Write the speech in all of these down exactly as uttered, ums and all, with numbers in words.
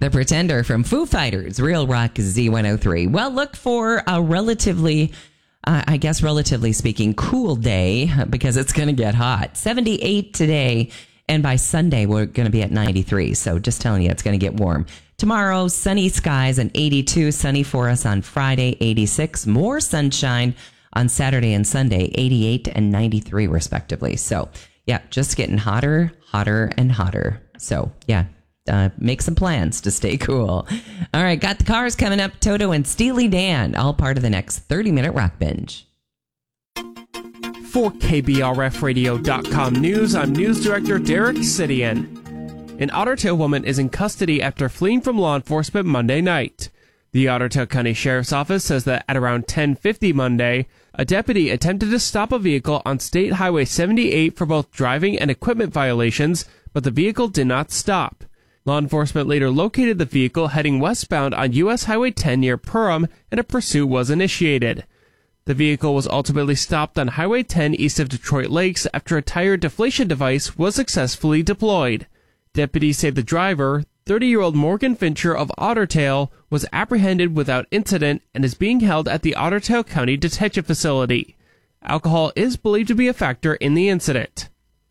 The Pretender from Foo Fighters, Real Rock Z one oh three. Well, look for a relatively, uh, I guess relatively speaking, cool day because it's going to get hot. seventy-eight today, and by Sunday, we're going to be at ninety-three. So just telling you, it's going to get warm. Tomorrow, sunny skies and eighty-two, sunny for us on Friday, eighty-six. More sunshine on Saturday and Sunday, eighty-eight and ninety-three respectively. So yeah, just getting hotter, hotter, and hotter. So yeah. Uh, make some plans to stay cool. All right, got the cars coming up. Toto and Steely Dan, all part of the next thirty-minute rock binge. For K B R F radio dot com News, I'm News Director Derek Sidian. An Otter Tail woman is in custody after fleeing from law enforcement Monday night. The Otter Tail County Sheriff's Office says that at around ten fifty Monday, a deputy attempted to stop a vehicle on State Highway seventy-eight for both driving and equipment violations, but the vehicle did not stop. Law enforcement later located the vehicle heading westbound on U S Highway ten near Perham, and a pursuit was initiated. The vehicle was ultimately stopped on Highway ten east of Detroit Lakes after a tire deflation device was successfully deployed. Deputies say the driver, thirty-year-old Morgan Fincher of Otter Tail, was apprehended without incident and is being held at the Otter Tail County Detention Facility. Alcohol is believed to be a factor in the incident.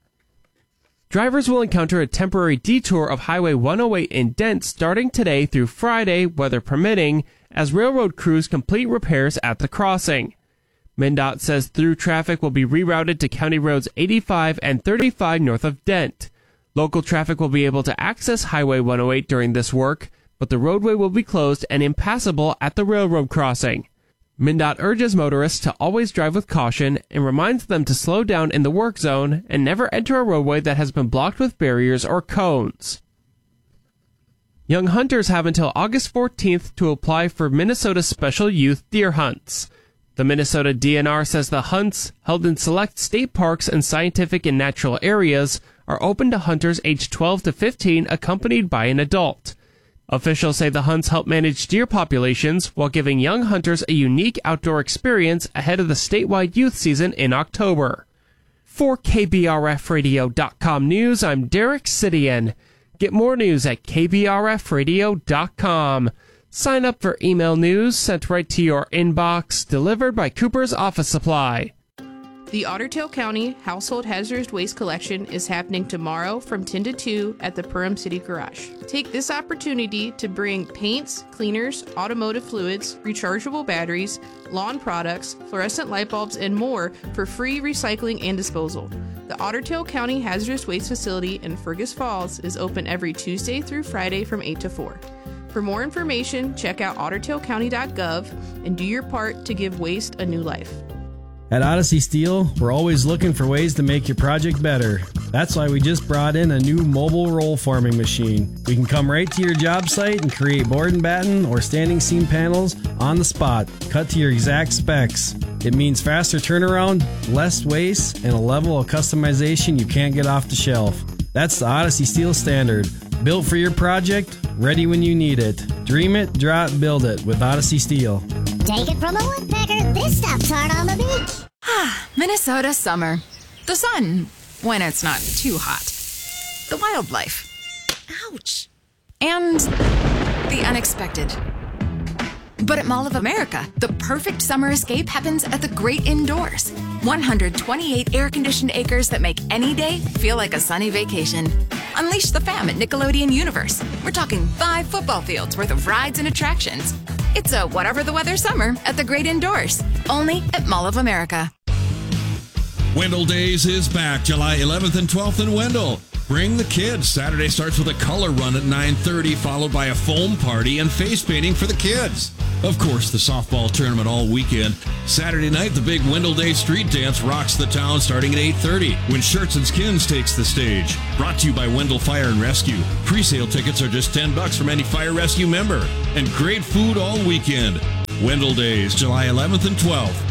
Drivers will encounter a temporary detour of Highway one oh eight in Dent starting today through Friday, weather permitting, as railroad crews complete repairs at the crossing. MnDOT says through traffic will be rerouted to County Roads eighty-five and thirty-five north of Dent. Local traffic will be able to access Highway one oh eight during this work, but the roadway will be closed and impassable at the railroad crossing. MnDOT urges motorists to always drive with caution and reminds them to slow down in the work zone and never enter a roadway that has been blocked with barriers or cones. Young hunters have until August fourteenth to apply for Minnesota's special youth deer hunts. The Minnesota D N R says the hunts, held in select state parks and scientific and natural areas, are open to hunters aged twelve to fifteen accompanied by an adult. Officials say the hunts help manage deer populations while giving young hunters a unique outdoor experience ahead of the statewide youth season in October. For K B R F radio dot com News, I'm Derek Sidian. Get more news at K B R F radio dot com. Sign up for email news sent right to your inbox, delivered by Cooper's Office Supply. The Otter Tail County Household Hazardous Waste Collection is happening tomorrow from ten to two at the Perham City Garage. Take this opportunity to bring paints, cleaners, automotive fluids, rechargeable batteries, lawn products, fluorescent light bulbs, and more for free recycling and disposal. The Otter Tail County Hazardous Waste Facility in Fergus Falls is open every Tuesday through Friday from eight to four. For more information, check out otter tail county dot gov and do your part to give waste a new life. At Odyssey Steel, we're always looking for ways to make your project better. That's why we just brought in a new mobile roll forming machine. We can come right to your job site and create board and batten or standing seam panels on the spot, cut to your exact specs. It means faster turnaround, less waste, and a level of customization you can't get off the shelf. That's the Odyssey Steel standard. Built for your project, ready when you need it. Dream it, draw it, build it with Odyssey Steel. Take it from a woodpecker, this stuff's hard on the beach. Ah, Minnesota summer. The sun, when it's not too hot. The wildlife. Ouch. And the unexpected. But at Mall of America, the perfect summer escape happens at the great indoors. one hundred twenty-eight air-conditioned acres that make any day feel like a sunny vacation. Unleash the fam at Nickelodeon Universe. We're talking five football fields worth of rides and attractions. It's a whatever the weather summer at the great indoors. Only at Mall of America. Wendell Days is back July eleventh and twelfth in Wendell. Bring the kids. Saturday starts with a color run at nine thirty, followed by a foam party and face painting for the kids. Of course, the softball tournament all weekend. Saturday night, the big Wendell Day street dance rocks the town starting at eight thirty when Shirts and Skins takes the stage. Brought to you by Wendell Fire and Rescue. Pre-sale tickets are just ten bucks from any Fire Rescue member. And great food all weekend. Wendell Days, July eleventh and twelfth.